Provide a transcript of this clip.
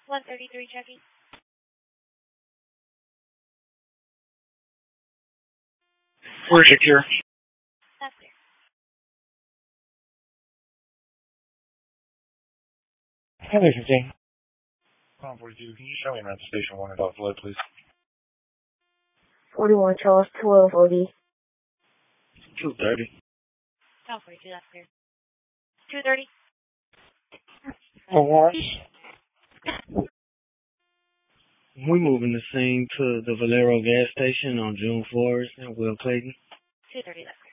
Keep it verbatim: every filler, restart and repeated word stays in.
one thirty-three checking. We're secure. That's clear. Hello, fifteen. one forty-two, can you show me around station one at Buffalo, please? forty-one Charles, twelve O D. two thirty. one forty-two, that's clear. two thirty. Alright. We moving the scene to the Valero gas station on June Forest and Will Clayton. two thirty, that's clear.